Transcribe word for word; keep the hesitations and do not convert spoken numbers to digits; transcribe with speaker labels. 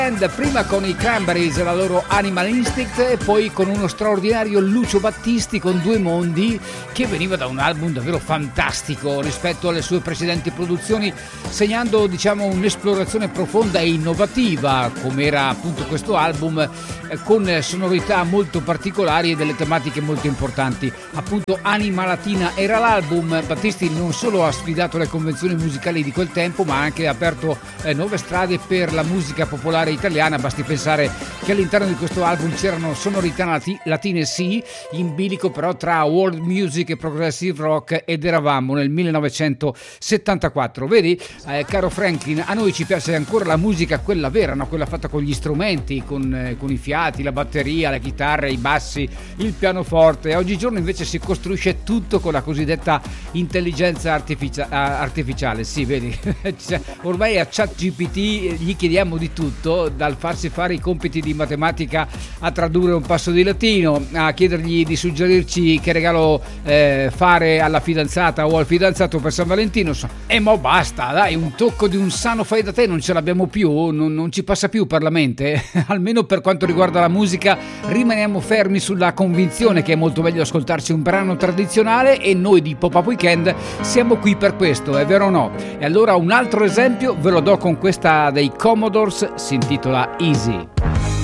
Speaker 1: Prima con i Cranberries, la loro Animal Instinct, e poi con uno straordinario Lucio Battisti con Due Mondi, che veniva da un album davvero fantastico rispetto alle sue precedenti produzioni, segnando diciamo un'esplorazione profonda e innovativa, come era appunto questo album, eh, con sonorità molto particolari e delle tematiche molto importanti. Appunto Anima Latina era l'album. Battisti non solo ha sfidato le convenzioni musicali di quel tempo, ma ha anche aperto eh, nuove strade per la musica popolare italiana. Basti pensare che all'interno di questo album c'erano sonorità lati- latine sì, in bilico però tra world music e progressive rock, ed eravamo nel millenovecentosettantaquattro. Vedi, eh, caro Franklin, a noi ci piace ancora la musica quella vera, no? Quella fatta con gli strumenti, con, eh, con i fiati, la batteria, la chitarra, i bassi, il pianoforte. Oggigiorno invece si costruisce tutto con la cosiddetta intelligenza artificia- artificiale. Sì, vedi, ormai a ChatGPT gli chiediamo di tutto, dal farsi fare i compiti di matematica a tradurre un passo di latino, a chiedergli di suggerirci che regalo eh, fare alla fidanzata o al fidanzato per San Valentino. E mo basta, dai, un tocco di un sano fai da te non ce l'abbiamo più, non, non ci passa più per la mente. Almeno per quanto riguarda la musica rimaniamo fermi sulla convinzione che è molto meglio ascoltarsi un brano tradizionale, e noi di Pop-Up Weekend siamo qui per questo, è vero o no? E allora un altro esempio ve lo do con questa dei Commodores, si intitola Easy.